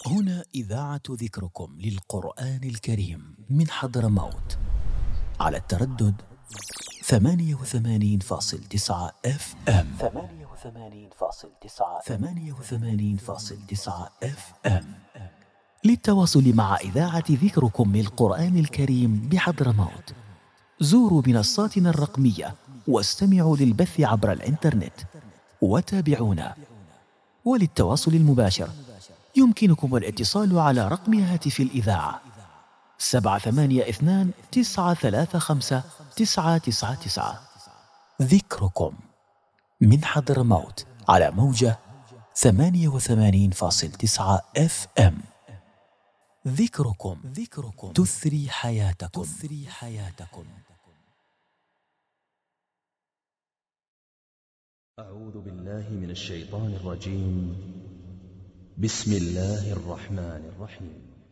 هنا إذاعة ذكركم للقرآن الكريم من حضرموت على التردد 88.9 FM. 88.9 FM. للتواصل مع إذاعة ذكركم للقرآن الكريم بحضرموت زوروا منصاتنا الرقمية واستمعوا للبث عبر الإنترنت وتابعونا. وللتواصل المباشر يمكنكم الاتصال على رقم هاتف الإذاعة 782-935-999. ذكركم من حضرموت على موجة 88.9 FM. ذكركم تثري حياتكم. أعوذ بالله من الشيطان الرجيم. بسم الله الرحمن الرحيم.